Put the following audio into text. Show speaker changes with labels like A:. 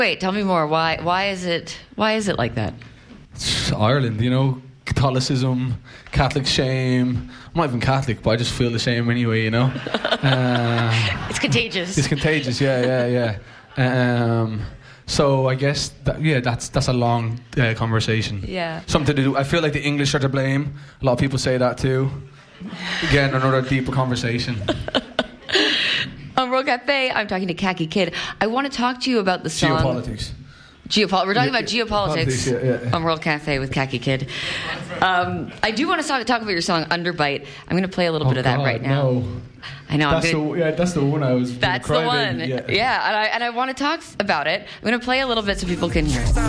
A: Wait, tell me more. Why is it like that?
B: It's Ireland, Catholicism, Catholic shame. I'm not even Catholic, but I just feel the shame anyway,
A: It's contagious.
B: It's contagious, yeah. So I guess that's a long conversation.
A: Yeah.
B: Something to do. I feel like the English are to blame. A lot of people say that too. Again, another deeper conversation.
A: On World Cafe, I'm talking to Khaki Kid. I want to talk to you about the song...
B: Geopolitics.
A: We're talking about geopolitics
B: yeah.
A: on World Cafe with Khaki Kid. I do want to talk about your song Underbite. I'm going to play a little bit of that right now.
B: No.
A: I know.
B: That's the one I was.
A: That's the one. Yeah, and I want to talk about it. I'm going to play a little bit so people can hear it.